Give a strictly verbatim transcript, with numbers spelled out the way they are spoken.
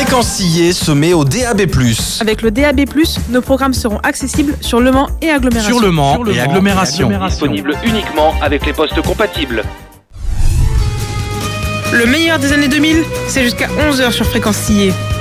Fréquence Sillé se met au D A B plus. Avec le D A B plus, nos programmes seront accessibles sur Le Mans et agglomération. Sur Le Mans, Sur le et, Mans agglomération. et agglomération. Disponible uniquement avec les postes compatibles. Le meilleur des années deux mille, c'est jusqu'à onze heures sur Fréquence Sillé.